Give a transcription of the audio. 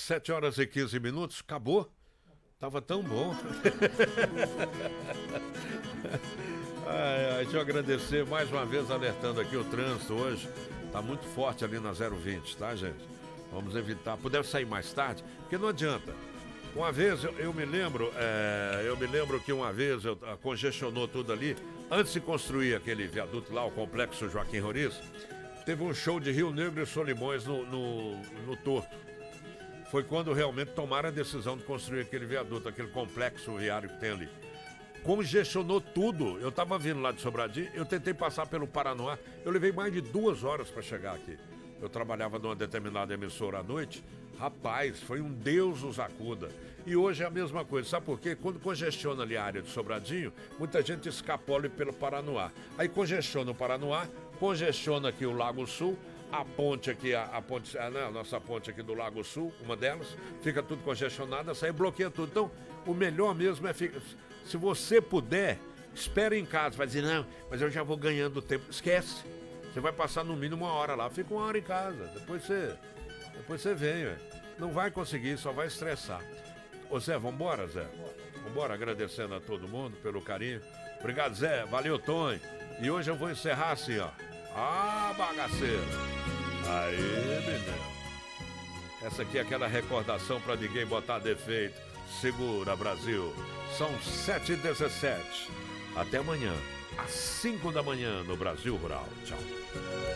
7h15, acabou. Tava tão bom. Deixa eu agradecer mais uma vez, alertando aqui o trânsito hoje. Tá muito forte ali na 020, tá, gente? Vamos evitar. Puder sair mais tarde, porque não adianta. Uma vez, eu me lembro que uma vez congestionou tudo ali. Antes de construir aquele viaduto lá, o Complexo Joaquim Roriz, teve um show de Rio Negro e Solimões no Torto. Foi quando realmente tomaram a decisão de construir aquele viaduto, aquele complexo viário que tem ali. Congestionou tudo. Eu estava vindo lá de Sobradinho, eu tentei passar pelo Paranoá, eu levei mais de 2 horas para chegar aqui. Eu trabalhava numa determinada emissora à noite. Rapaz, foi um Deus nos acuda. E hoje é a mesma coisa. Sabe por quê? Quando congestiona ali a área de Sobradinho, muita gente escapola pelo Paranoá. Aí congestiona o Paranoá, congestiona aqui o Lago Sul, a ponte aqui, a nossa ponte aqui do Lago Sul, uma delas, fica tudo congestionado, essa aí bloqueia tudo. Então, o melhor mesmo é ficar. Se você puder, espere em casa. Vai dizer, não, mas eu já vou ganhando tempo. Esquece. Você vai passar no mínimo 1 hora lá, fica 1 hora em casa. Depois você vem, velho. Não vai conseguir, só vai estressar. Ô Zé, vambora, Zé? Vambora, agradecendo a todo mundo pelo carinho. Obrigado, Zé. Valeu, Tonho. E hoje eu vou encerrar assim, ó. Ah, bagaceiro. Aí, menino. Essa aqui é aquela recordação pra ninguém botar defeito. Segura, Brasil. São 7h17. Até amanhã, às 5 da manhã, no Brasil Rural. Tchau.